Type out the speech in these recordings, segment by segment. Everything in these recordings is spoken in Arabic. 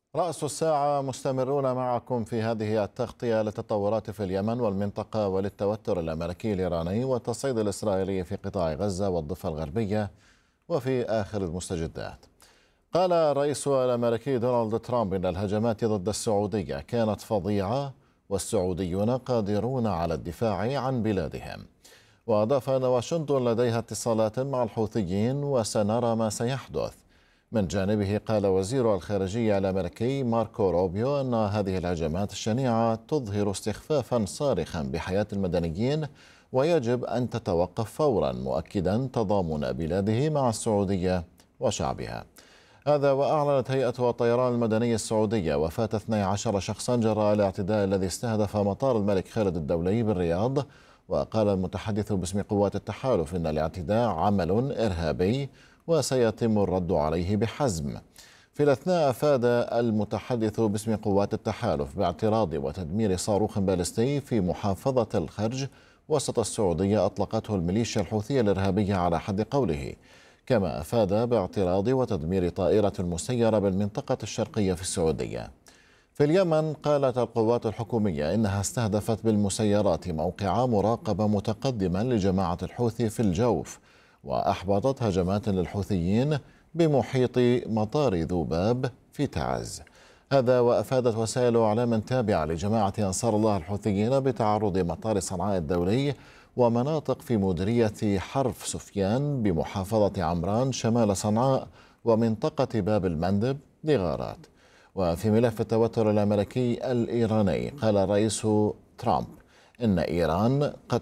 رأس الساعة مستمرون معكم في هذه التغطية للتطورات في اليمن والمنطقة وللتوتر الأمريكي الإيراني والتصعيد الإسرائيلي في قطاع غزة والضفة الغربية وفي آخر المستجدات. قال الرئيس الأمريكي دونالد ترامب إن الهجمات ضد السعودية كانت فظيعة والسعوديون قادرون على الدفاع عن بلادهم. وأضاف أن واشنطن لديها اتصالات مع الحوثيين وسنرى ما سيحدث. من جانبه قال وزير الخارجية الأمريكي ماركو روبيو أن هذه الهجمات الشنيعة تظهر استخفافا صارخا بحياة المدنيين ويجب أن تتوقف فورا، مؤكدا تضامن بلاده مع السعودية وشعبها. هذا وأعلنت هيئة الطيران المدني السعودية وفاة 12 شخصا جراء الاعتداء الذي استهدف مطار الملك خالد الدولي بالرياض. وقال المتحدث باسم قوات التحالف إن الاعتداء عمل إرهابي وسيتم الرد عليه بحزم. في الأثناء أفاد المتحدث باسم قوات التحالف باعتراض وتدمير صاروخ باليستي في محافظة الخرج وسط السعودية أطلقته الميليشيا الحوثية الإرهابية على حد قوله. كما أفاد باعتراض وتدمير طائرة مسيرة بالمنطقة الشرقية في السعودية. في اليمن قالت القوات الحكومية إنها استهدفت بالمسيرات موقع مراقبة متقدما لجماعة الحوثي في الجوف، وأحبطت هجمات للحوثيين بمحيط مطار ذوباب في تعز. هذا وأفادت وسائل إعلام تابعة لجماعة أنصار الله الحوثيين بتعرض مطار صنعاء الدولي ومناطق في مديرية حرف سفيان بمحافظة عمران شمال صنعاء ومنطقة باب المندب لغارات. وفي ملف التوتر الأمريكي الإيراني قال الرئيس ترامب إن إيران قد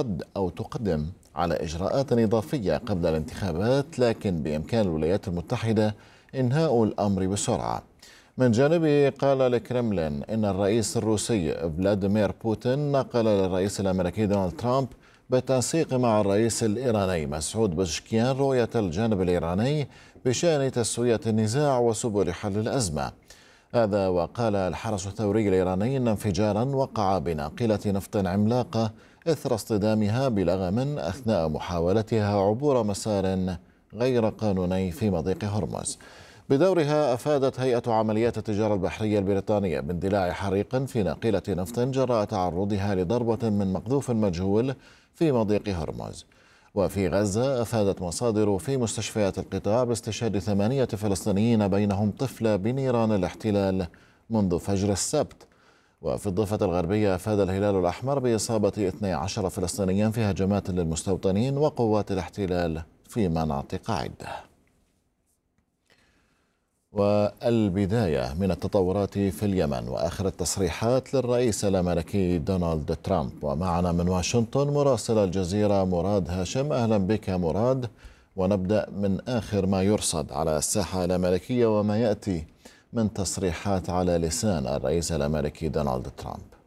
تقدم على إجراءات إضافية قبل الانتخابات، لكن بإمكان الولايات المتحدة إنهاء الأمر بسرعة. من جانبه قال الكرملين إن الرئيس الروسي فلاديمير بوتين نقل للرئيس الأمريكي دونالد ترامب بالتنسيق مع الرئيس الإيراني مسعود بزشكيان رؤية الجانب الإيراني بشأن تسوية النزاع وسبل حل الأزمة. هذا وقال الحرس الثوري الإيراني إن انفجارا وقع بناقلة نفط عملاقة إثر اصطدامها بلغم أثناء محاولتها عبور مسار غير قانوني في مضيق هرمز. بدورها أفادت هيئة عمليات التجارة البحرية البريطانية باندلاع حريق في ناقلة نفط جراء تعرضها لضربة من مقذوف مجهول في مضيق هرمز. وفي غزة أفادت مصادر في مستشفيات القطاع باستشهاد 8 فلسطينيين بينهم طفلة بنيران الاحتلال منذ فجر السبت. وفي الضفة الغربية أفاد الهلال الأحمر بإصابة 12 فلسطينيا في هجمات للمستوطنين وقوات الاحتلال في مناطق عدة. والبداية من التطورات في اليمن وآخر التصريحات للرئيس الأمريكي دونالد ترامب. ومعنا من واشنطن مراسل الجزيرة مراد هاشم. أهلا بك مراد، ونبدأ من آخر ما يرصد على الساحة الأمريكية وما يأتي من تصريحات على لسان الرئيس الأمريكي دونالد ترامب.